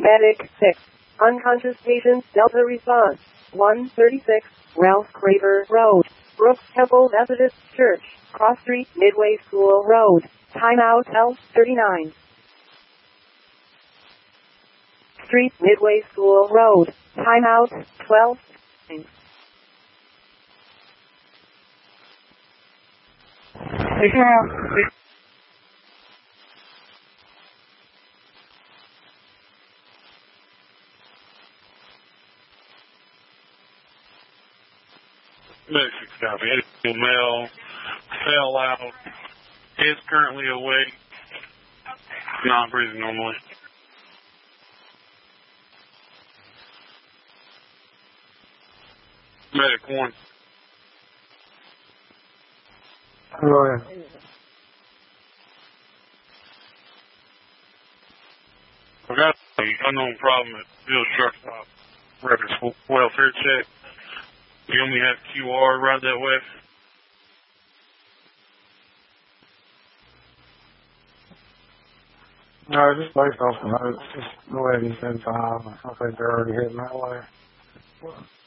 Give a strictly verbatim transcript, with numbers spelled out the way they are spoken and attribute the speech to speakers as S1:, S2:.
S1: Medic six. Unconscious patient Delta response. one thirty-six, Ralph Craver Road. Brooks Temple Methodist Church. Cross Street, Midway School Road. Timeout L thirty-nine. Street, Midway School Road. Timeout twelve.
S2: Basic copy. Any male fell out. Is currently awake. Not breathing normally. Medic one.
S3: Hello.
S2: I got an unknown problem at Field Truck Stop. Records welfare check. You only have Q R right that way?
S3: No, just based off the notes. Just go ahead and send five. I think they're already heading that way.